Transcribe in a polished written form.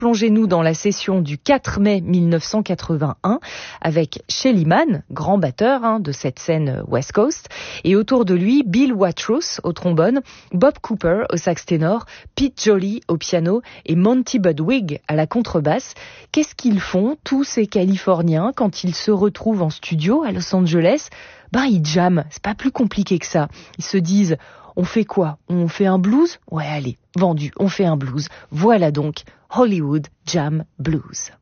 Plongez-nous dans la session du 4 mai 1981 avec Shelly Manne, grand batteur de cette scène West Coast, et autour de lui Bill Watrous au trombone, Bob Cooper au sax ténor, Pete Jolly au piano et Monty Budwig à la contrebasse. Qu'est-ce qu'ils font, tous ces Californiens, quand ils se retrouvent en studio à Los Angeles? Ils jamment, c'est pas plus compliqué que ça. Ils se disent, on fait quoi? On fait un blues? Ouais, allez, vendu, on fait un blues. Voilà donc Hollywood Jam Blues.